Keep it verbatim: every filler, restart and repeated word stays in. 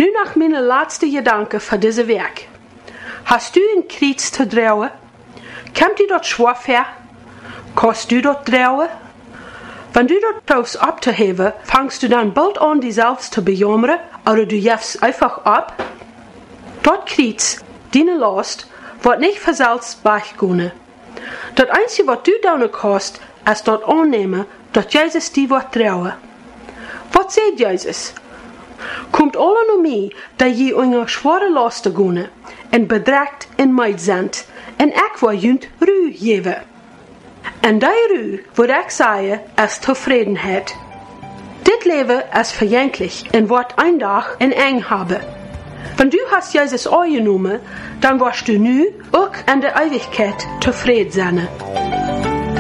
Nu noch meine letzte Gedanke für diese Werk. Hast du ein Kreuz zu drauen? Kommt du dort schwer her? Kannst du dort drauen? Wenn du dort proefst abzuheben, fangst du dann bald an, die selbst zu bejammern, oder du jeffst einfach ab? Dort Kreuz, deine Last, wird nicht verselst weggehen. Das Einzige, was du tun kannst, ist dort annehmen, dass Jesus die wird trauen. Was sagt Jesus? Kommt alle nur mir, da je eure schwere Lasten gehen, en bedrekt en meid sind, en ik wil junt Ruhe geben. En die Ruhe, wo ich sage, ist Zufriedenheit. Dit Leben ist vergänglich en wird ein Tag en eng haben. Wenn du hast Jesus angenommen, dann wirst du nu auch in der Ewigkeit zufrieden sein.